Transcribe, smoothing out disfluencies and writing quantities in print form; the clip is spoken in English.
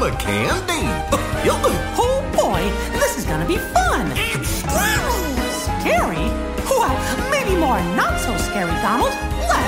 of candy. Oh boy, this is gonna be fun. And scary. Scary? Well, maybe more not so scary, Donald.